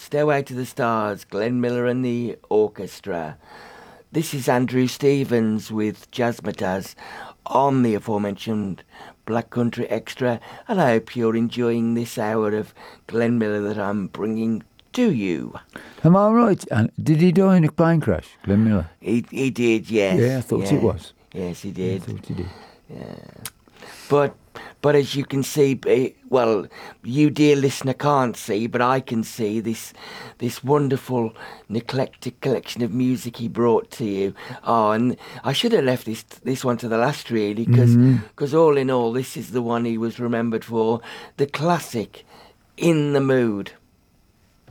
Stairway to the Stars, Glenn Miller and the orchestra. This is Andrew Stevens with Jazzmatazz on the aforementioned Black Country Extra, and I hope you're enjoying this hour of Glenn Miller that I'm bringing to you. Am I right? And did he die in a plane crash, Glenn Miller? He did, yes. Yeah, I thought it was. Yes, he did. I thought he did. Yeah. But as you can see, well, you dear listener can't see, but I can see this wonderful eclectic collection of music he brought to you. Oh, and I should have left this one to the last, really, because all in all, this is the one he was remembered for, the classic, In the Mood.